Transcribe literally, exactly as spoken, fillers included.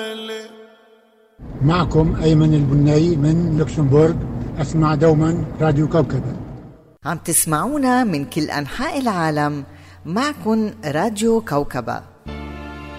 معكم أيمن البناي من لوكسمبورغ. أسمع دوما راديو كوكبة. عم تسمعونا من كل أنحاء العالم. معكم راديو كوكبة.